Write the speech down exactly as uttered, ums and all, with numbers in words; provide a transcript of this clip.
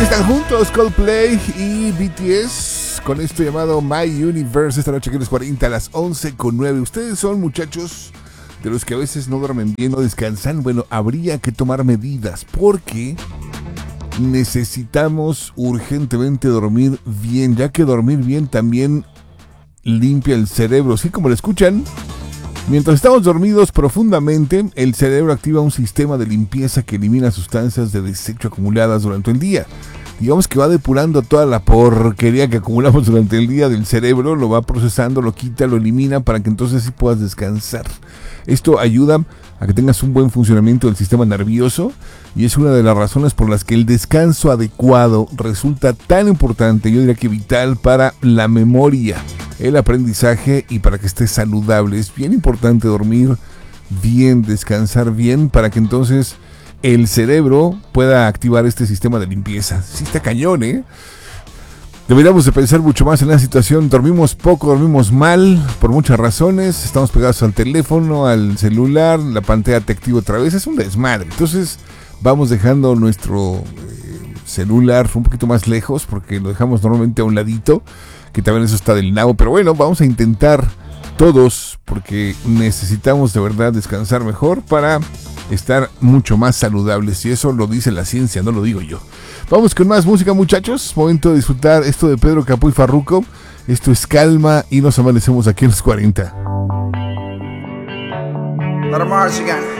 están juntos Coldplay y B T S con esto llamado My Universe esta noche aquí en los cuarenta a las once con nueve. Ustedes son muchachos de los que a veces no duermen bien, no descansan. Bueno, habría que tomar medidas porque necesitamos urgentemente dormir bien, ya que dormir bien también limpia el cerebro. ¿Sí? Como lo escuchan, mientras estamos dormidos profundamente, el cerebro activa un sistema de limpieza que elimina sustancias de desecho acumuladas durante el día. Digamos que va depurando toda la porquería que acumulamos durante el día del cerebro, lo va procesando, lo quita, lo elimina para que entonces sí puedas descansar. Esto ayuda a que tengas un buen funcionamiento del sistema nervioso y es una de las razones por las que el descanso adecuado resulta tan importante, yo diría que vital para la memoria, el aprendizaje y para que estés saludable. Es bien importante dormir bien, descansar bien para que entonces el cerebro pueda activar este sistema de limpieza. Sí está cañón, ¿eh? Deberíamos de pensar mucho más en la situación. Dormimos poco, dormimos mal, por muchas razones. Estamos pegados al teléfono, al celular, la pantalla te activa otra vez. Es un desmadre. Entonces vamos dejando nuestro eh, celular un poquito más lejos porque lo dejamos normalmente a un ladito, que también eso está del nabo. Pero bueno, vamos a intentar todos porque necesitamos de verdad descansar mejor para estar mucho más saludables, y eso lo dice la ciencia, no lo digo yo. Vamos con más música, muchachos. Momento de disfrutar esto de Pedro Capó y Farruko. Esto es Calma y nos amanecemos aquí en los cuarenta. Let 'em march again.